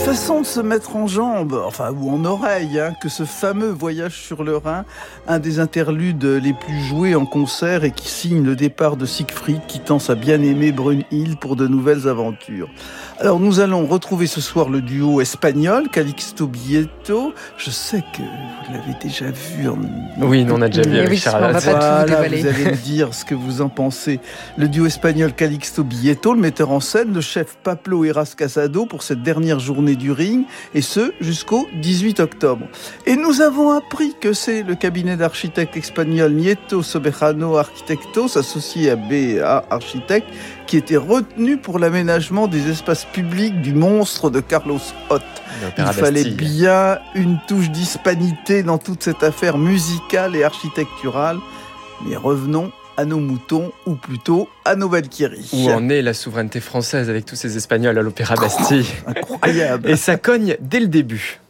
façon de se mettre en jambes, ou en oreille, que ce fameux voyage sur le Rhin, un des interludes les plus joués en concert et qui signe le départ de Siegfried quittant sa bien-aimée Brunhilde pour de nouvelles aventures. Alors nous allons retrouver ce soir le duo espagnol, Calixto Bieto. Je sais que vous l'avez déjà vu. Oui, on a déjà vu avec Charlotte. Vous allez me dire ce que vous en pensez. Le duo espagnol Calixto Bieto, le metteur en scène, le chef Pablo Heras Casado pour cette dernière journée du ring, et ce jusqu'au 18 octobre. Et nous avons appris que c'est le cabinet d'architectes espagnol Nieto Sobejano Arquitectos, associé à BA Architectes, qui était retenu pour l'aménagement des espaces publics du monstre de Carlos Hott. Il fallait bien une touche d'hispanité dans toute cette affaire musicale et architecturale. Mais revenons à nos moutons, ou plutôt à nos Valkyries. Où en est la souveraineté française avec tous ces Espagnols à l'Opéra Bastille? Incroyable. Et ça cogne dès le début.